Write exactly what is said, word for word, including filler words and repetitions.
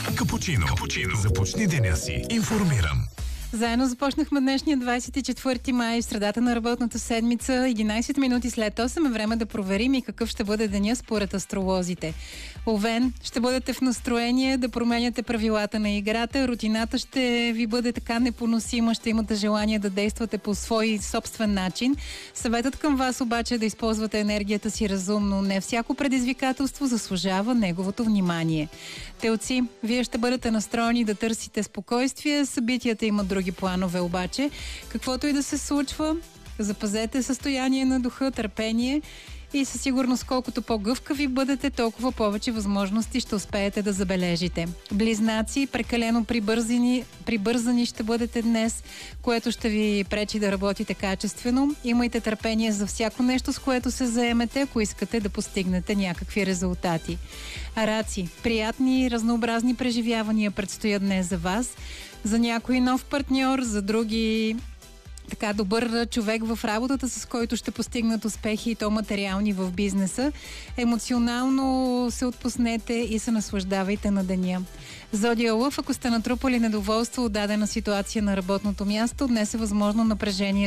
Капучино. Капучино. Започни деня си информиран. Заедно започнахме днешния двадесет и четвърти май, в средата на работната седмица. единадесет минути след осем е време да проверим и какъв ще бъде деня според астролозите. Овен, ще бъдете в настроение да променяте правилата на играта. Рутината ще ви бъде така непоносима, ще имате желание да действате по свой собствен начин. Съветът към вас обаче е да използвате енергията си разумно. Не всяко предизвикателство заслужава неговото внимание. Телци, вие ще бъдете настроени да търсите спокойствие. Събитията имат други планове обаче. Каквото и да се случва, запазете състояние на духа, търпение и със сигурност колкото по-гъвкави бъдете, толкова повече възможности ще успеете да забележите. Близнаци, прекалено прибързани, прибързани ще бъдете днес, което ще ви пречи да работите качествено. Имайте търпение за всяко нещо, с което се заемете, ако искате да постигнете някакви резултати. Раци, приятни и разнообразни преживявания предстоят днес за вас. За някой нов партньор, за други така добър човек в работата, с който ще постигнат успехи и то материални в бизнеса. Емоционално се отпуснете и се наслаждавайте на деня. Зодия Лъв, ако сте натрупали недоволство от дадена ситуация на работното място, днес е възможно напрежение